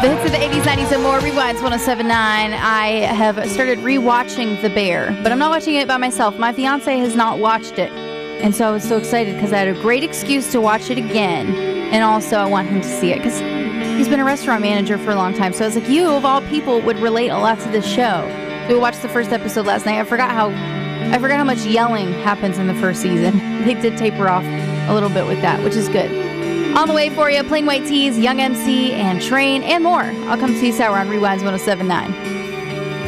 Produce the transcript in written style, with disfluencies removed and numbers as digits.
The hits of the 80s, 90s, and more. Rewinds 107.9. I have started rewatching The Bear, but I'm not watching it by myself. My fiance has not watched it, and so I was so excited because I had a great excuse to watch it again, and also I want him to see it because he's been a restaurant manager for a long time. So I was like, you of all people would relate a lot to this show. So we watched the first episode last night. I forgot how much yelling happens in the first season. They did taper off a little bit with that, which is good. On the way for you, Plain White T's, Young MC, and Train, and more. I'll come to you, Sour, on Rewinds 107.9.